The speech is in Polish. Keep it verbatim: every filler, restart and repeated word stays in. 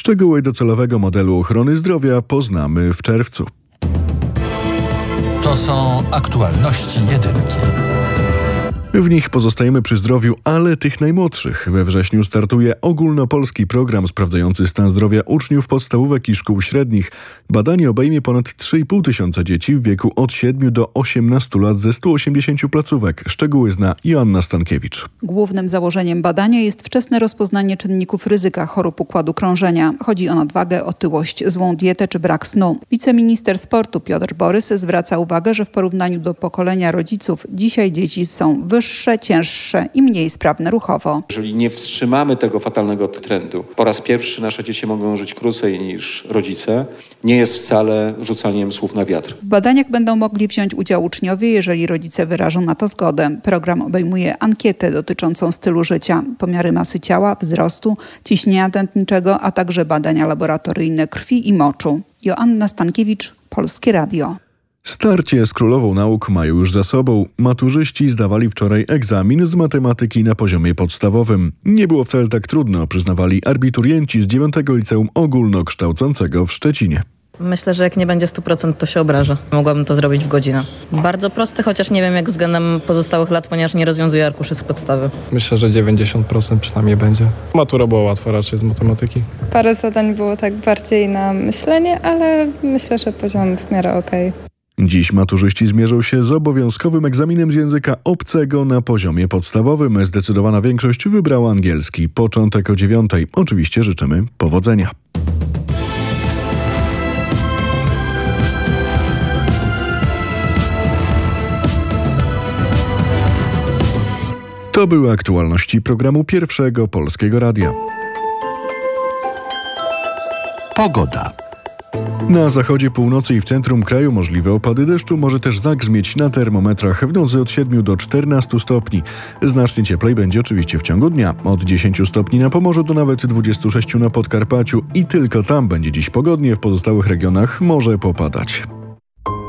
Szczegóły docelowego modelu ochrony zdrowia poznamy w czerwcu. To są aktualności jedynki. W nich pozostajemy przy zdrowiu, ale tych najmłodszych. We wrześniu startuje ogólnopolski program sprawdzający stan zdrowia uczniów podstawówek i szkół średnich. Badanie obejmie ponad trzy i pół tysiąca dzieci w wieku od siedmiu do osiemnastu lat ze stu osiemdziesięciu placówek. Szczegóły zna Joanna Stankiewicz. Głównym założeniem badania jest wczesne rozpoznanie czynników ryzyka chorób układu krążenia. Chodzi o nadwagę, otyłość, złą dietę czy brak snu. Wiceminister sportu Piotr Borys zwraca uwagę, że w porównaniu do pokolenia rodziców dzisiaj dzieci są wyższe, cięższe i mniej sprawne ruchowo. Jeżeli nie wstrzymamy tego fatalnego trendu, po raz pierwszy nasze dzieci mogą żyć krócej niż rodzice, nie jest wcale rzucaniem słów na wiatr. W badaniach będą mogli wziąć udział uczniowie, jeżeli rodzice wyrażą na to zgodę. Program obejmuje ankietę dotyczącą stylu życia, pomiary masy ciała, wzrostu, ciśnienia tętniczego, a także badania laboratoryjne krwi i moczu. Joanna Stankiewicz, Polskie Radio. Starcie z królową nauk mają już za sobą. Maturzyści zdawali wczoraj egzamin z matematyki na poziomie podstawowym. Nie było wcale tak trudno, przyznawali abiturienci z dziewiątego Liceum Ogólnokształcącego w Szczecinie. Myślę, że jak nie będzie stu procent, to się obrażę. Mogłabym to zrobić w godzinę. Bardzo prosty, chociaż nie wiem jak względem pozostałych lat, ponieważ nie rozwiązuję arkuszy z podstawy. Myślę, że dziewięćdziesiąt procent przynajmniej będzie. Matura była łatwa raczej z matematyki. Parę zadań było tak bardziej na myślenie, ale myślę, że poziom w miarę okej. Dziś maturzyści zmierzą się z obowiązkowym egzaminem z języka obcego na poziomie podstawowym. Zdecydowana większość wybrała angielski. Początek o dziewiątej. Oczywiście życzymy powodzenia. To były aktualności programu Pierwszego Polskiego Radia. Pogoda. Na zachodzie, północy i w centrum kraju możliwe opady deszczu, może też zagrzmieć na termometrach w nocy od siedmiu do czternastu stopni. Znacznie cieplej będzie oczywiście w ciągu dnia. Od dziesięciu stopni na Pomorzu do nawet dwudziestu sześciu na Podkarpaciu i tylko tam będzie dziś pogodnie, w pozostałych regionach może popadać.